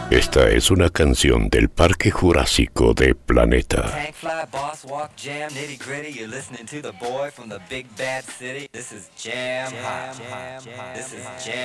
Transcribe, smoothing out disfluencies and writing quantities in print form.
Esta es una canción del Parque Jurásico de Planeta. Tank fly, boss walk, jam, nitty gritty. You're listening to the boy from the big bad city. This is Jam Hot. This is Jam.